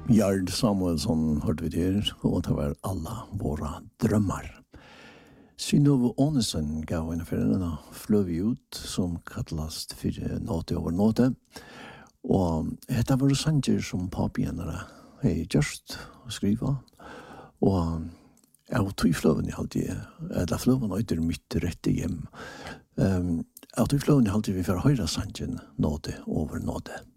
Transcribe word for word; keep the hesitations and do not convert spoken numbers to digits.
Jard Samuelsson hørte vi der, og det var alla våra drømmar. Synnøve Ånesen gav en ferien fløv ut som kattelast for nåte over nåte. Og dette var sanger som papigjenere hei gjørst å skriva. Og jeg tog fløven i alltid, eller fløven øyder mitt rette hjem. Um, jeg tog fløven i alltid vi får høyre sangen nåte over nåte.